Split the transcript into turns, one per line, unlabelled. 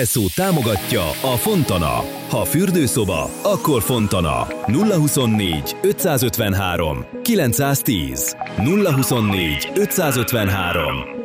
Szó támogatja a Fontana. Ha fürdőszoba, akkor Fontana. 024 553 910. 024 553